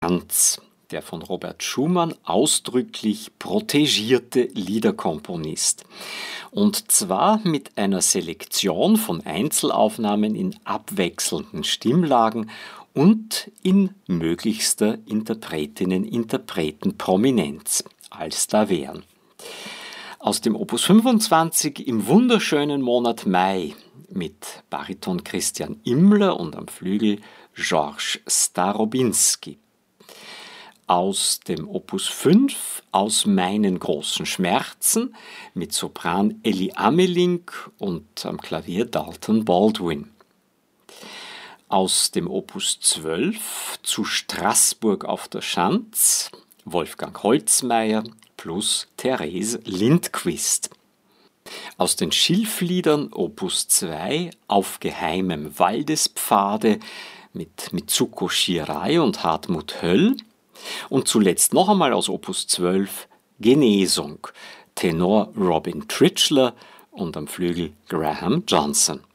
Franz, der von Robert Schumann ausdrücklich protegierte Liederkomponist. Und zwar mit einer Selektion von Einzelaufnahmen in abwechselnden Stimmlagen und in möglichster Interpretinnen-Interpreten-Prominenz, als da wären. Aus dem Opus 25 im wunderschönen Monat Mai mit Bariton Christian Immler und am Flügel Georges Starobinski. Aus dem Opus 5 Aus meinen großen Schmerzen mit Sopran Elli Amelink und am Klavier Dalton Baldwin. Aus dem Opus 12 Zu Straßburg auf der Schanz Wolfgang Holzmeier plus Therese Lindquist. Aus den Schilfliedern Opus 2 Auf geheimem Waldespfade mit Mitsuko Shirai und Hartmut Höll. Und zuletzt noch einmal aus Opus 12 Genesung, Tenor Robin Tritchler und am Flügel Graham Johnson.